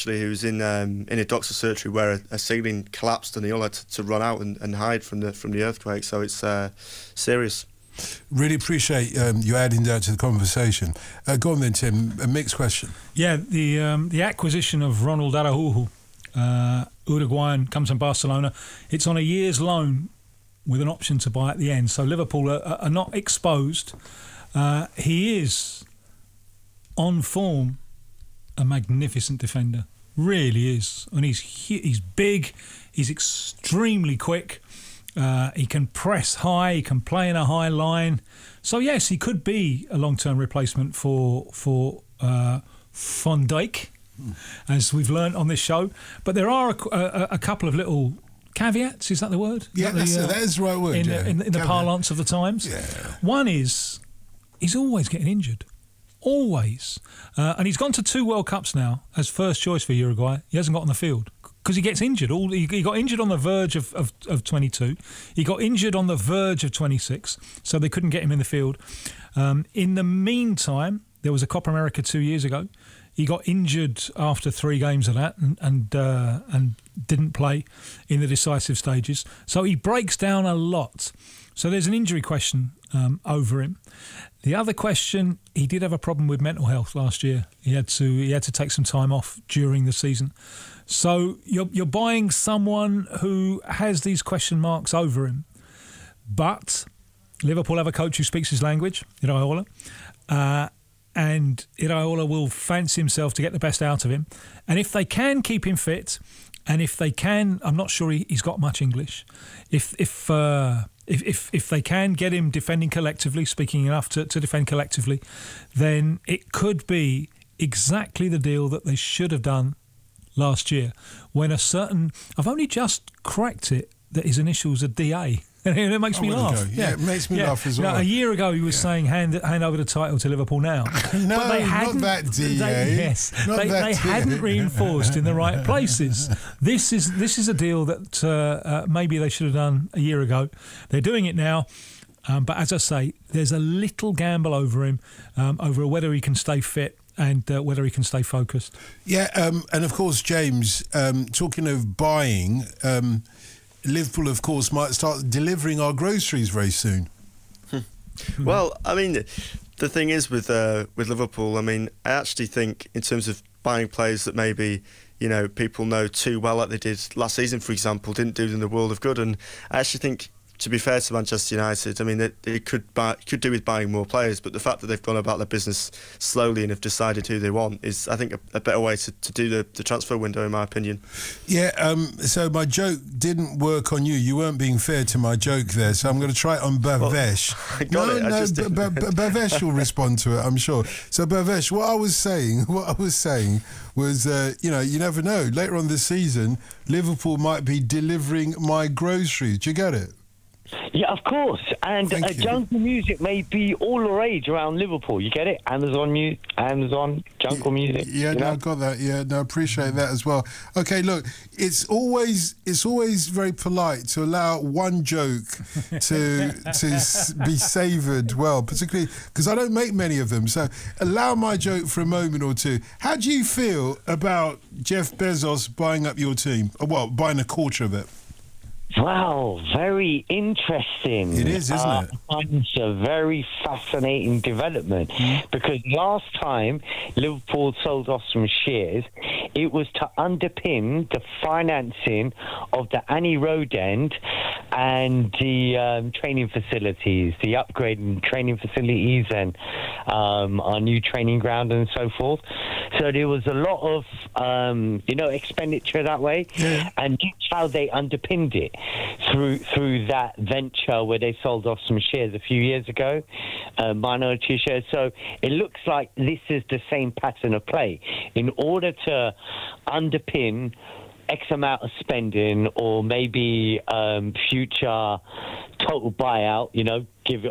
actually, who was in a doctor's surgery where a ceiling collapsed and he all had to run out and hide from the earthquake. So it's serious. Really appreciate you adding that to the conversation. Go on then, Tim. A mixed question. Yeah, the acquisition of Ronald Araujo, Uruguayan, comes from Barcelona. It's on a year's loan with an option to buy at the end. So Liverpool are not exposed. He is, on form, a magnificent defender. Really is. And he's big. He's extremely quick. He can press high. He can play in a high line. So yes, he could be a long-term replacement for Van Dijk, as we've learnt on this show. But there are a couple of little caveats. Is that the word? Yeah, that is the right word. In the parlance of the times. Yeah. One is he's always getting injured. Always. And he's gone to 2 World Cups now as first choice for Uruguay. He hasn't got on the field because he gets injured. He got injured on the verge of 22. He got injured on the verge of 26, so they couldn't get him in the field. In the meantime, there was a Copa America 2 years ago. He got injured after 3 games of that and didn't play in the decisive stages. So he breaks down a lot. So there's an injury question over him. The other question, he did have a problem with mental health last year. He had to take some time off during the season. So you're buying someone who has these question marks over him. But Liverpool have a coach who speaks his language, Iraola. And Iraola will fancy himself to get the best out of him. And if they can keep him fit, and if they can, I'm not sure he's got much English. If they can get him defending collectively, speaking enough to defend collectively, then it could be exactly the deal that they should have done last year. When I've only just cracked it that his initials are DA. And it makes me laugh. Yeah, it makes me laugh as well. Now, a year ago, he was saying hand over the title to Liverpool now. No, but they hadn't, not that DA. They hadn't reinforced in the right places. This is a deal that maybe they should have done a year ago. They're doing it now. But as I say, there's a little gamble over him, over whether he can stay fit and whether he can stay focused. Yeah, and of course, James, talking of buying... Liverpool, of course, might start delivering our groceries very soon. Well, I mean, the thing is with Liverpool, I mean, I actually think in terms of buying players that maybe, people know too well, like they did last season, for example, didn't do them the world of good. And I actually think, to be fair to Manchester United, I mean, it could do with buying more players, but the fact that they've gone about their business slowly and have decided who they want is, I think, a better way to do the transfer window, in my opinion. Yeah. So my joke didn't work on you. You weren't being fair to my joke there, so I'm going to try it on Bhavesh. Well, Bhavesh will respond to it, I'm sure. So Bhavesh, what I was saying was, you never know. Later on this season, Liverpool might be delivering my groceries. Do you get it? Yeah, of course. And jungle music may be all the rage around Liverpool. You get it? Amazon, jungle music. Yeah, I got that. Yeah, no, appreciate that as well. Okay, look, it's always very polite to allow one joke to be savoured well, particularly because I don't make many of them. So allow my joke for a moment or two. How do you feel about Jeff Bezos buying up your team? Well, buying a quarter of it. Wow, very interesting. It is, isn't it? It's a very fascinating development because last time Liverpool sold off some shares, it was to underpin the financing of the Annie Road end and the training facilities, the upgrading training facilities and our new training ground and so forth. So there was a lot of, expenditure that way. Yeah. And that's how they underpinned it. Through that venture where they sold off some shares a few years ago, minority shares. So it looks like this is the same pattern of play. In order to underpin X amount of spending or maybe future total buyout, give